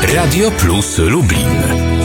Radio Plus Lublin.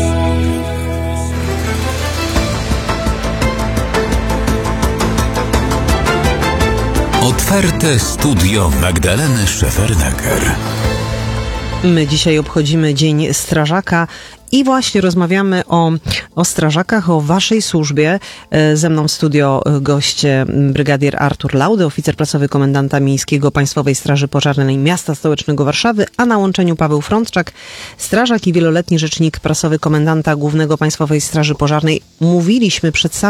Otwarte studio Magdaleny Szefernaker. My dzisiaj obchodzimy Dzień Strażaka i właśnie rozmawiamy o strażakach, o waszej służbie. Ze mną w studio gość brygadier Artur Laudy, oficer prasowy komendanta miejskiego Państwowej Straży Pożarnej Miasta Stołecznego Warszawy, a na łączeniu Paweł Frączczak, strażak i wieloletni rzecznik prasowy komendanta głównego Państwowej Straży Pożarnej. Mówiliśmy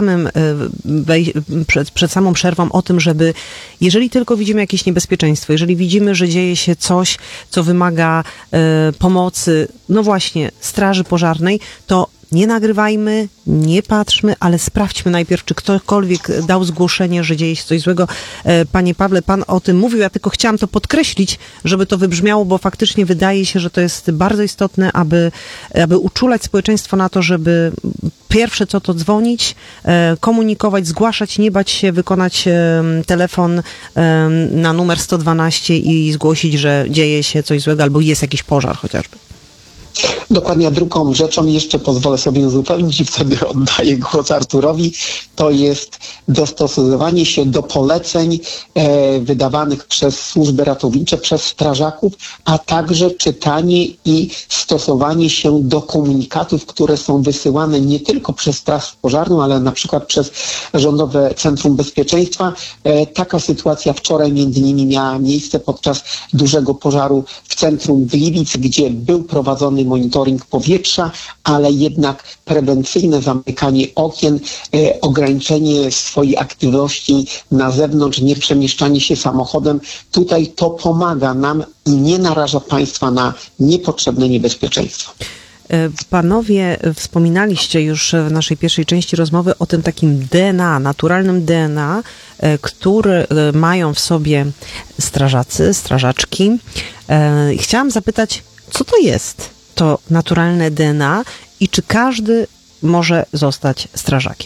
przed samą przerwą o tym, żeby jeżeli tylko widzimy jakieś niebezpieczeństwo, jeżeli widzimy, że dzieje się coś, co wymaga pomocy, no właśnie, Straży Pożarnej, to nie nagrywajmy, nie patrzmy, ale sprawdźmy najpierw, czy ktokolwiek dał zgłoszenie, że dzieje się coś złego. Panie Pawle, pan o tym mówił, ja tylko chciałam to podkreślić, żeby to wybrzmiało, bo faktycznie wydaje się, że to jest bardzo istotne, aby uczulać społeczeństwo na to, żeby pierwsze co to dzwonić, komunikować, zgłaszać, nie bać się, wykonać telefon na numer 112 i zgłosić, że dzieje się coś złego albo jest jakiś pożar chociażby. Dokładnie, drugą rzeczą jeszcze pozwolę sobie uzupełnić i wtedy oddaję głos Arturowi. To jest dostosowywanie się do poleceń wydawanych przez służby ratownicze, przez strażaków, a także czytanie i stosowanie się do komunikatów, które są wysyłane nie tylko przez Straż Pożarną, ale na przykład przez Rządowe Centrum Bezpieczeństwa. Taka sytuacja wczoraj między innymi miała miejsce podczas dużego pożaru w centrum Gliwic, gdzie był prowadzony monitoring powietrza, ale jednak prewencyjne zamykanie okien, ograniczenie swojej aktywności na zewnątrz, nie przemieszczanie się samochodem. Tutaj to pomaga nam i nie naraża państwa na niepotrzebne niebezpieczeństwo. Panowie wspominaliście już w naszej pierwszej części rozmowy o tym takim DNA, naturalnym DNA, który mają w sobie strażacy, strażaczki. Chciałam zapytać, co to jest to naturalne DNA i czy każdy może zostać strażakiem?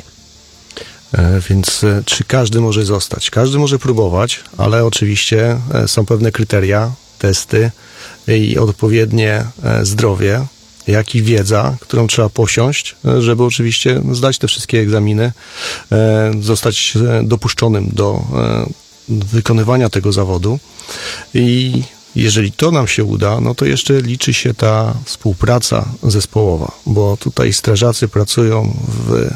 Więc czy każdy może zostać? Każdy może próbować, ale oczywiście są pewne kryteria, testy i odpowiednie zdrowie, jak i wiedza, którą trzeba posiąść, żeby oczywiście zdać te wszystkie egzaminy, zostać dopuszczonym do wykonywania tego zawodu. I jeżeli to nam się uda, no to jeszcze liczy się ta współpraca zespołowa, bo tutaj strażacy pracują w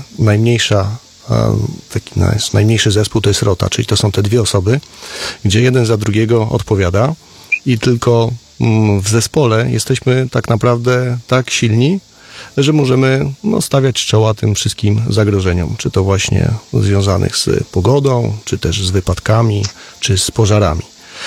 najmniejszy zespół to jest rota, czyli to są te dwie osoby, gdzie jeden za drugiego odpowiada i tylko w zespole jesteśmy tak naprawdę tak silni, że możemy stawiać czoła tym wszystkim zagrożeniom, czy to właśnie związanych z pogodą, czy też z wypadkami, czy z pożarami.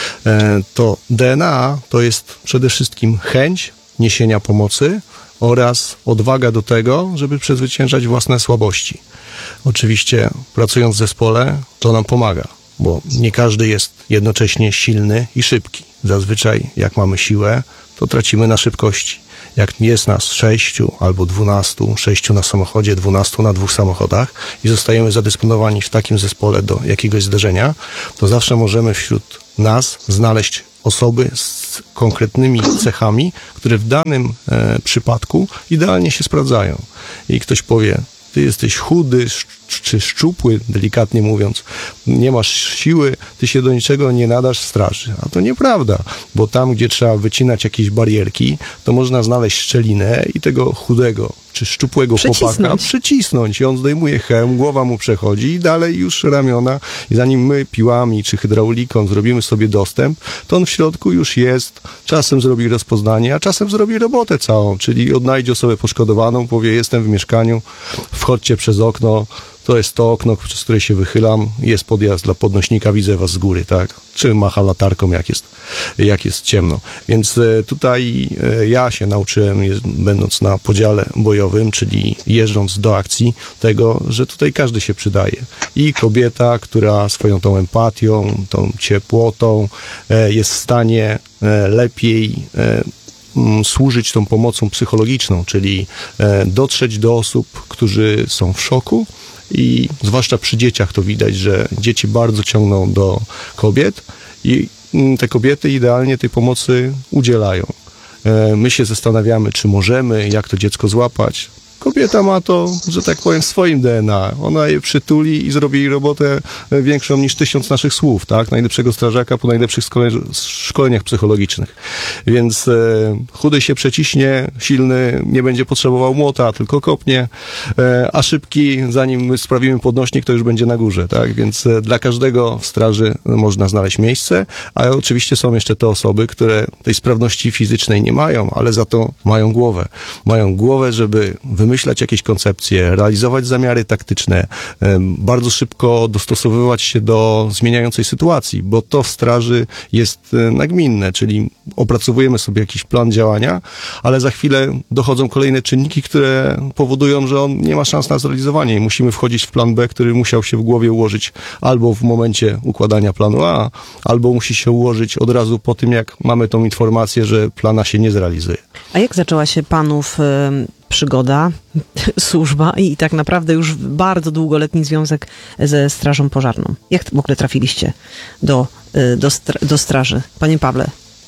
To DNA to jest przede wszystkim chęć niesienia pomocy oraz odwaga do tego, żeby przezwyciężać własne słabości. Oczywiście pracując w zespole to nam pomaga, bo nie każdy jest jednocześnie silny i szybki. Zazwyczaj jak mamy siłę, to tracimy na szybkości. Jak jest nas 6 albo 12, 6 na samochodzie, 12 na 2 samochodach i zostajemy zadysponowani w takim zespole do jakiegoś zdarzenia, to zawsze możemy wśród nas znaleźć osoby z konkretnymi cechami, które w danym przypadku idealnie się sprawdzają. I ktoś powie, ty jesteś chudy czy szczupły, delikatnie mówiąc, nie masz siły, ty się do niczego nie nadasz w straży. A to nieprawda, bo tam, gdzie trzeba wycinać jakieś barierki, to można znaleźć szczelinę i tego chudego czy szczupłego chłopaka przycisnąć i on zdejmuje hełm, głowa mu przechodzi i dalej już ramiona i zanim my piłami czy hydrauliką zrobimy sobie dostęp, to on w środku już jest, czasem zrobi rozpoznanie, a czasem zrobi robotę całą, czyli odnajdzie osobę poszkodowaną, powie jestem w mieszkaniu, wchodźcie przez okno, to jest to okno, przez które się wychylam, jest podjazd dla podnośnika, widzę was z góry, tak? Czy macha latarką, jak jest ciemno. Więc tutaj ja się nauczyłem, będąc na podziale bojowym, czyli jeżdżąc do akcji, tego, że tutaj każdy się przydaje. I kobieta, która swoją tą empatią, tą ciepłotą jest w stanie lepiej służyć tą pomocą psychologiczną, czyli dotrzeć do osób, którzy są w szoku, i zwłaszcza przy dzieciach to widać, że dzieci bardzo ciągną do kobiet i te kobiety idealnie tej pomocy udzielają. My się zastanawiamy, czy możemy, jak to dziecko złapać. Kobieta ma to, że tak powiem, w swoim DNA. Ona je przytuli i zrobi jej robotę większą niż 1000 naszych słów, tak? Najlepszego strażaka po najlepszych szkoleniach psychologicznych. Więc chudy się przeciśnie, silny nie będzie potrzebował młota, tylko kopnie, a szybki, zanim my sprawimy podnośnik, to już będzie na górze, tak? Więc dla każdego w straży można znaleźć miejsce, a oczywiście są jeszcze te osoby, które tej sprawności fizycznej nie mają, ale za to mają głowę. Mają głowę, żeby wymyślać jakieś koncepcje, realizować zamiary taktyczne, bardzo szybko dostosowywać się do zmieniającej sytuacji, bo to w straży jest nagminne, czyli opracowujemy sobie jakiś plan działania, ale za chwilę dochodzą kolejne czynniki, które powodują, że on nie ma szans na zrealizowanie i musimy wchodzić w plan B, który musiał się w głowie ułożyć albo w momencie układania planu A, albo musi się ułożyć od razu po tym, jak mamy tą informację, że plana się nie zrealizuje. A jak zaczęła się panów przygoda, służba i tak naprawdę już bardzo długoletni związek ze Strażą Pożarną? Jak w ogóle trafiliście do straży? Panie Pawle.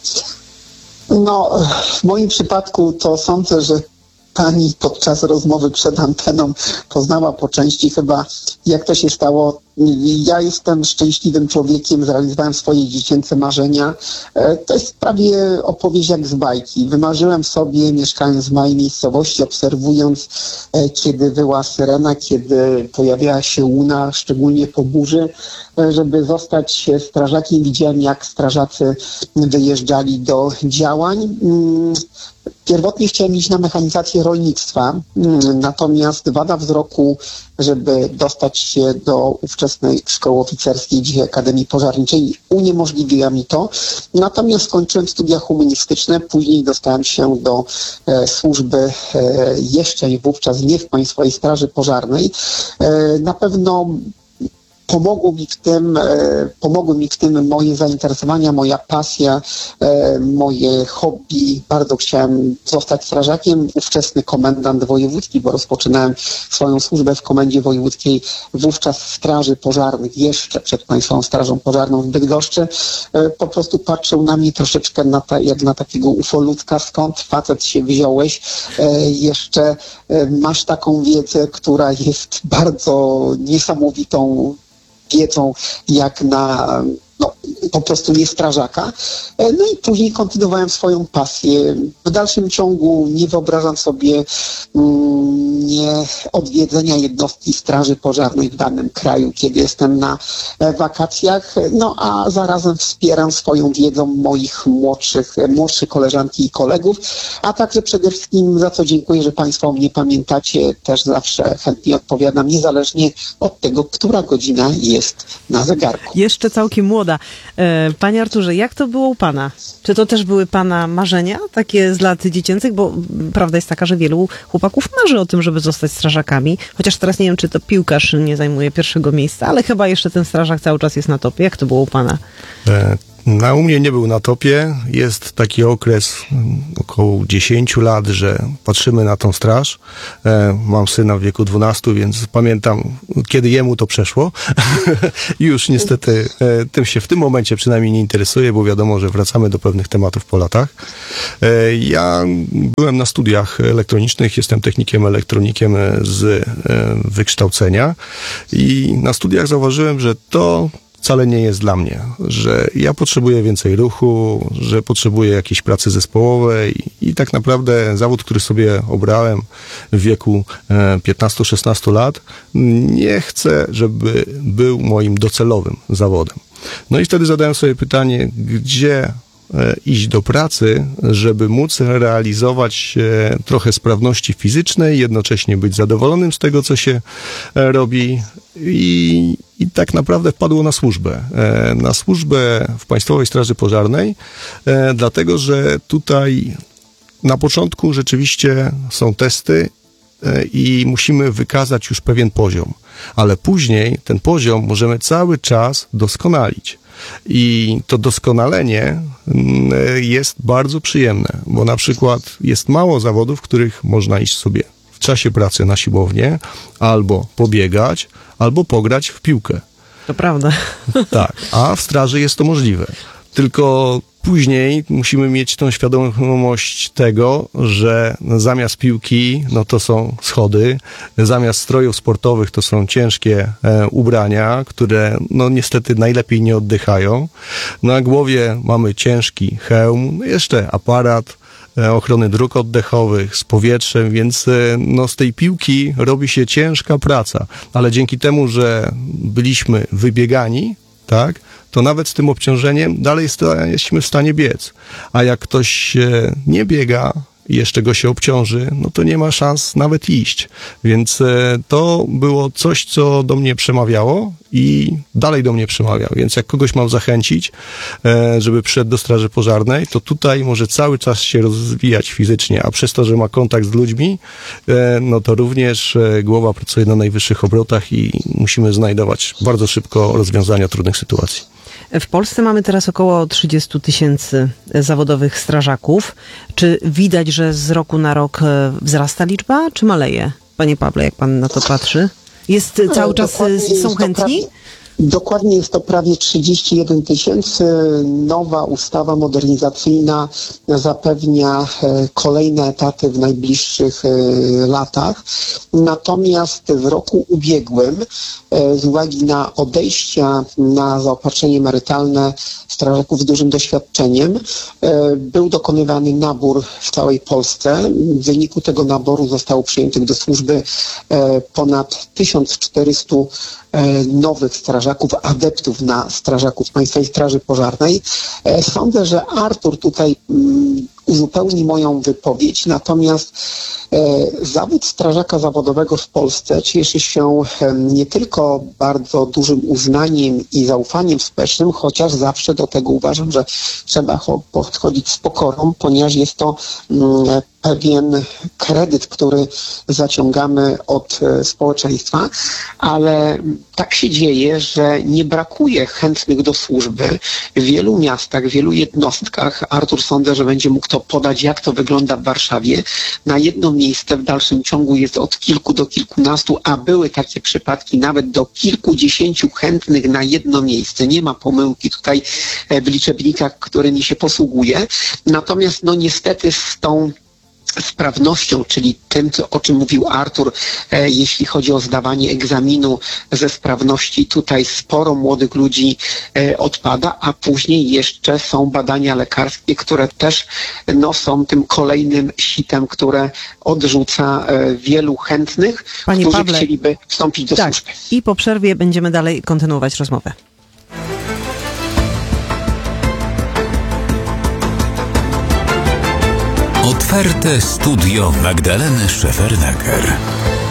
No, w moim przypadku to sądzę, że pani podczas rozmowy przed anteną poznała po części chyba, jak to się stało. Ja jestem szczęśliwym człowiekiem, zrealizowałem swoje dziecięce marzenia. To jest prawie opowieść jak z bajki. Wymarzyłem sobie, mieszkając w małej miejscowości, obserwując, kiedy wyła syrena, kiedy pojawiała się łuna, szczególnie po burzy, żeby zostać strażakiem. Widziałem, jak strażacy wyjeżdżali do działań. Pierwotnie chciałem iść na mechanizację rolnictwa, natomiast wada wzroku, żeby dostać się do ówczesnej szkoły oficerskiej, dzisiaj Akademii Pożarniczej, uniemożliwiła mi to. Natomiast skończyłem studia humanistyczne, później dostałem się do służby jeszcze wówczas nie w Państwowej Straży Pożarnej. Na pewno pomogły mi w tym moje zainteresowania, moja pasja, moje hobby. Bardzo chciałem zostać strażakiem. Ówczesny komendant wojewódzki, bo rozpoczynałem swoją służbę w Komendzie Wojewódzkiej, wówczas w Straży Pożarnych, jeszcze przed Państwową Strażą Pożarną w Bydgoszczy, po prostu patrzył na mnie troszeczkę jak na takiego ufoludzka. Skąd facet się wziąłeś? Jeszcze masz taką wiedzę, która jest bardzo niesamowitą wiedzą jak na po prostu nie strażaka. No i później kontynuowałem swoją pasję. W dalszym ciągu nie wyobrażam sobie nie odwiedzenia jednostki Straży Pożarnej w danym kraju, kiedy jestem na wakacjach, a zarazem wspieram swoją wiedzą moich młodszych koleżanki i kolegów, a także przede wszystkim za co dziękuję, że Państwo o mnie pamiętacie, też zawsze chętnie odpowiadam, niezależnie od tego, która godzina jest na zegarku. Jeszcze całkiem młoda. Panie Arturze, jak to było u Pana? Czy to też były Pana marzenia, takie z lat dziecięcych? Bo prawda jest taka, że wielu chłopaków marzy o tym, żeby zostać strażakami. Chociaż teraz nie wiem, czy to piłkarz nie zajmuje pierwszego miejsca, ale chyba jeszcze ten strażak cały czas jest na topie. Jak to było u Pana? U mnie nie był na topie. Jest taki okres około 10 lat, że patrzymy na tą straż. Mam syna w wieku 12, więc pamiętam, kiedy jemu to przeszło. I już niestety tym się w tym momencie przynajmniej nie interesuję, bo wiadomo, że wracamy do pewnych tematów po latach. Ja byłem na studiach elektronicznych, jestem technikiem elektronikiem z wykształcenia i na studiach zauważyłem, że to wcale nie jest dla mnie, że ja potrzebuję więcej ruchu, że potrzebuję jakiejś pracy zespołowej i tak naprawdę zawód, który sobie obrałem w wieku 15-16 lat, nie chcę, żeby był moim docelowym zawodem. No i wtedy zadałem sobie pytanie, gdzie iść do pracy, żeby móc realizować trochę sprawności fizycznej, jednocześnie być zadowolonym z tego, co się robi i tak naprawdę wpadło na służbę. Na służbę w Państwowej Straży Pożarnej, dlatego, że tutaj na początku rzeczywiście są testy i musimy wykazać już pewien poziom, ale później ten poziom możemy cały czas doskonalić. I to doskonalenie jest bardzo przyjemne, bo na przykład jest mało zawodów, w których można iść sobie w czasie pracy na siłownię, albo pobiegać, albo pograć w piłkę. To prawda. Tak, a w straży jest to możliwe. Tylko później musimy mieć tą świadomość tego, że zamiast piłki, no to są schody, zamiast strojów sportowych to są ciężkie ubrania, które no niestety najlepiej nie oddychają. Na głowie mamy ciężki hełm, jeszcze aparat ochrony dróg oddechowych z powietrzem, więc no z tej piłki robi się ciężka praca, ale dzięki temu, że byliśmy wybiegani, tak, to nawet z tym obciążeniem dalej jesteśmy w stanie biec. A jak ktoś nie biega i jeszcze go się obciąży, no to nie ma szans nawet iść. Więc to było coś, co do mnie przemawiało i dalej do mnie przemawia. Więc jak kogoś mam zachęcić, żeby przyszedł do straży pożarnej, to tutaj może cały czas się rozwijać fizycznie, a przez to, że ma kontakt z ludźmi, no to również głowa pracuje na najwyższych obrotach i musimy znajdować bardzo szybko rozwiązania trudnych sytuacji. W Polsce mamy teraz około 30 000 zawodowych strażaków. Czy widać, że z roku na rok wzrasta liczba, czy maleje? Panie Pawle, jak pan na to patrzy? Jest cały czas, są chętni? Dokładnie jest to prawie 31 000. Nowa ustawa modernizacyjna zapewnia kolejne etaty w najbliższych latach. Natomiast w roku ubiegłym z uwagi na odejścia na zaopatrzenie emerytalne strażaków z dużym doświadczeniem był dokonywany nabór w całej Polsce. W wyniku tego naboru zostało przyjętych do służby ponad 1400 nowych strażaków, adeptów na strażaków Państwowej Straży Pożarnej. Sądzę, że Artur tutaj uzupełni moją wypowiedź, natomiast zawód strażaka zawodowego w Polsce cieszy się nie tylko bardzo dużym uznaniem i zaufaniem społecznym, chociaż zawsze do tego uważam, że trzeba podchodzić z pokorą, ponieważ jest to pewien kredyt, który zaciągamy od społeczeństwa, ale tak się dzieje, że nie brakuje chętnych do służby w wielu miastach, w wielu jednostkach. Artur, sądzę, że będzie mógł to podać, jak to wygląda w Warszawie. Na jedno miejsce w dalszym ciągu jest od kilku do kilkunastu, a były takie przypadki nawet do kilkudziesięciu chętnych na jedno miejsce. Nie ma pomyłki tutaj w liczebnikach, którymi się posługuje. Natomiast no niestety z tą sprawnością, czyli tym, o czym mówił Artur, jeśli chodzi o zdawanie egzaminu ze sprawności, tutaj sporo młodych ludzi odpada, a później jeszcze są badania lekarskie, które też no, są tym kolejnym sitem, które odrzuca wielu chętnych, którzy Pawle, chcieliby wstąpić do służby. I po przerwie będziemy dalej kontynuować rozmowę. Otwarte studio Magdaleny Szefernaker.